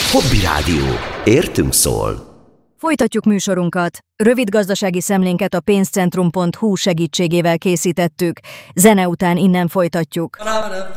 Hobby Rádió. Értünk szól. Folytatjuk műsorunkat. Rövid gazdasági szemlénket a pénzcentrum.hu segítségével készítettük. Zene után innen folytatjuk.